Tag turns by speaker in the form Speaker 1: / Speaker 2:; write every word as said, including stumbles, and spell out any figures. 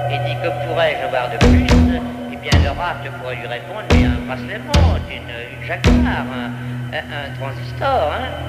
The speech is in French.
Speaker 1: et dit que pourrais-je avoir de plus, eh bien l'oracle pourrait lui répondre, mais un bracelet montre, une, une jaguar, un, un, un transistor, hein.